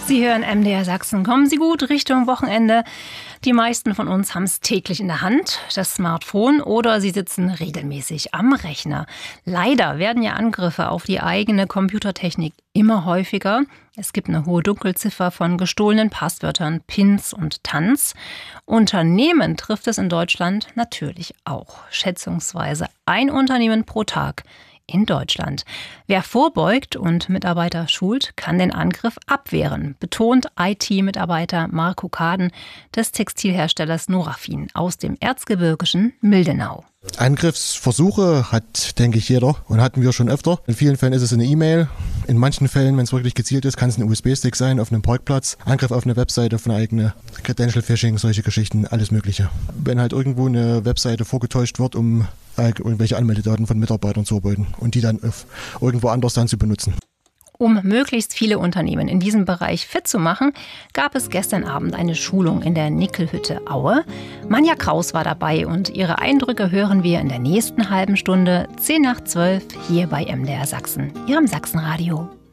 Sie hören MDR Sachsen. Kommen Sie gut Richtung Wochenende. Die meisten von uns haben es täglich in der Hand, das Smartphone, oder sie sitzen regelmäßig am Rechner. Leider werden ja Angriffe auf die eigene Computertechnik immer häufiger. Es gibt eine hohe Dunkelziffer von gestohlenen Passwörtern, Pins und TANs. Unternehmen trifft es in Deutschland natürlich auch. Schätzungsweise ein Unternehmen pro Tag in Deutschland. Wer vorbeugt und Mitarbeiter schult, kann den Angriff abwehren, betont IT-Mitarbeiter Marco Kaden des Textilherstellers Norafin aus dem erzgebirgischen Mildenau. Angriffsversuche hat, denke ich, jeder und hatten wir schon öfter. In vielen Fällen ist es eine E-Mail. In manchen Fällen, wenn es wirklich gezielt ist, kann es ein USB-Stick sein auf einem Parkplatz. Angriff auf eine Webseite, auf eine eigene, Credential Phishing, solche Geschichten, alles Mögliche. Wenn halt irgendwo eine Webseite vorgetäuscht wird, um irgendwelche Anmeldedaten von Mitarbeitern zu erbeuten und die dann irgendwo anders dann zu benutzen. Um möglichst viele Unternehmen in diesem Bereich fit zu machen, gab es gestern Abend eine Schulung in der Nickelhütte Aue. Manja Kraus war dabei und ihre Eindrücke hören wir in der nächsten halben Stunde, 10 nach 12, hier bei MDR Sachsen, Ihrem Sachsenradio.